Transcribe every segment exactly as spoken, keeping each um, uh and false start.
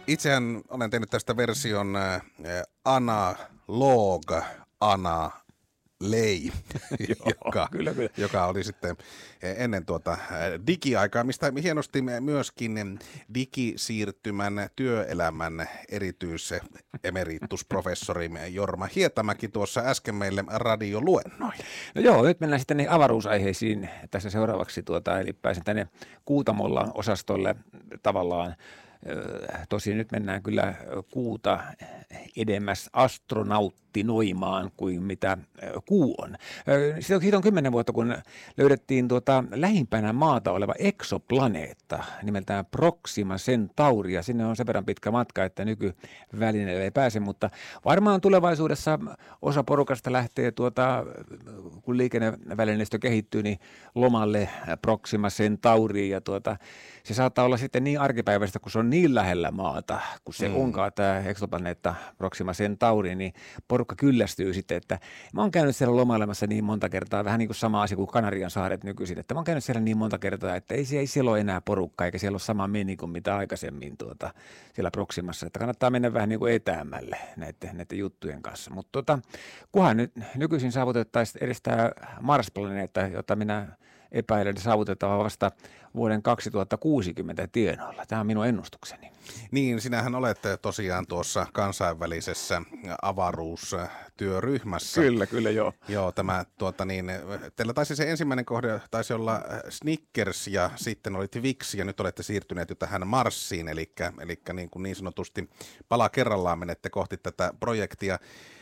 Itsehän olen tehnyt tästä version äh, analog, ana, lei, joka, kyllä, kyllä. joka oli sitten ennen tuota digiaikaa, mistä hienosti myöskin digisiirtymän työelämän erityisemeritusprofessori Jorma Hietamäki tuossa äsken meille radioluennoi. No joo, nyt mennään sitten niihin avaruusaiheisiin tässä seuraavaksi, tuota, eli pääsen tänne Kuutamolla osastolle tavallaan. Tosin nyt mennään kyllä kuuta edemmäs astronauttinoimaan kuin mitä kuu on. Siitä on kymmenen vuotta, kun löydettiin tuota lähimpänä maata oleva eksoplaneetta nimeltään Proxima Centauri, ja sinne on sen verran pitkä matka, että nykyvälineelle ei pääse, mutta varmaan tulevaisuudessa osa porukasta lähtee, tuota, kun liikennevälineistö kehittyy, niin lomalle Proxima Centauriin, ja tuota, se saattaa olla sitten niin arkipäiväistä, kun se on niin lähellä maata, kun se mm. onkaan tämä eksoplaneetta Proxima Centauri, niin porukka kyllästyy sitten, että mä oon käynyt siellä lomailemassa niin monta kertaa, vähän niin kuin sama asia kuin Kanarian saaret nykyisin, että mä oon käynyt siellä niin monta kertaa, että ei, ei siellä ole enää porukkaa, eikä siellä ole sama meni kuin mitä aikaisemmin tuota, siellä Proximassa, että kannattaa mennä vähän niin kuin etäämmälle näiden, näiden juttujen kanssa. Mutta tota, kunhan nyt nykyisin saavutettaisiin edes tämä Mars-planeetta, jota minä epäilen saavutettava vasta vuoden kaksituhattakuusikymmentä tienoilla. Tämä on minun ennustukseni. Niin, sinähän olet tosiaan tuossa kansainvälisessä avaruustyöryhmässä. Kyllä, kyllä joo. Joo, tämä tuota niin, teillä taisi se ensimmäinen kohde taisi olla Snickers ja sitten oli Twix ja nyt olette siirtyneet jo tähän Marsiin, eli, eli niin, kuin niin sanotusti pala kerrallaan menette kohti tätä projektia.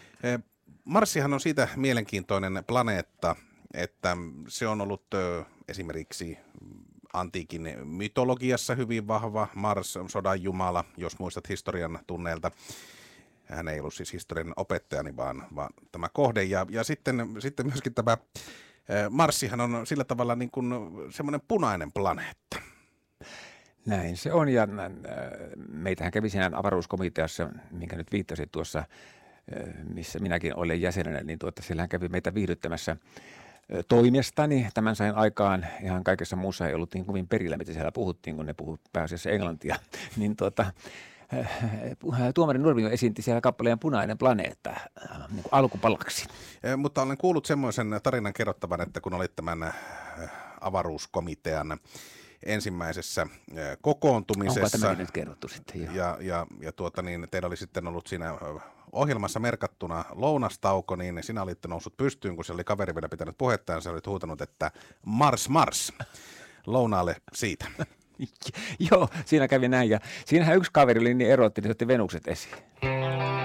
Marsihan on siitä mielenkiintoinen planeetta, että se on ollut ö, esimerkiksi antiikin mytologiassa hyvin vahva. Mars on sodan jumala, jos muistat historian tunneilta. Hän ei ollut siis historian opettajani, vaan, vaan tämä kohde. Ja, ja sitten, sitten myöskin tämä ö, Marsihan on sillä tavalla niin kuin semmoinen punainen planeetta. Näin se on, ja äh, meitähän kävi siinä avaruuskomiteassa, minkä nyt viittasit tuossa, äh, missä minäkin olen jäsenenä, niin tuota, siellähän kävi meitä viihdyttämässä toimestani. Tämän sain aikaan, ihan kaikessa muussa ei ollut niin kovin perillä, mitä siellä puhuttiin, kun ne puhuivat pääasiassa englantia. niin tuota, tuomari Nurmio esiinti siellä kappaleen Punainen planeetta niin kuin alkupalaksi. E, mutta olen kuullut semmoisen tarinan kerrottavan, että kun olit tämän avaruuskomitean ensimmäisessä kokoontumisessa. Onko tämäkin nyt kerrottu sitten? Joo. Ja, ja, ja tuota niin, teillä oli sitten ollut siinä ohjelmassa merkattuna lounastauko, niin sinä olit noussut pystyyn, kun se oli kaveri vielä pitänyt puhetta, ja sä olit huutanut, että Mars, Mars, lounaalle siitä. Joo, siinä kävi näin, ja siinähän yksi kaveri oli niin erotti, että otti Venukset esiin.